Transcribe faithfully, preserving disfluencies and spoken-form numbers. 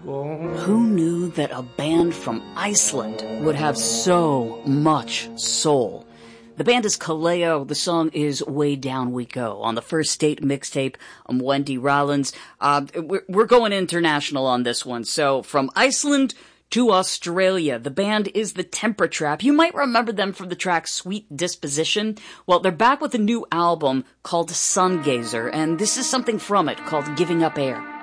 Who knew that a band from Iceland would have so much soul? The band is Kaleo. The song is Way Down We Go on the First State mixtape. I'm Wendy Rollins. Uh, we're, we're going international on this one. So from Iceland to Australia, the band is the Temper Trap. You might remember them from the track Sweet Disposition. Well, they're back with a new album called Sungazer, and this is something from it called Giving Up Air.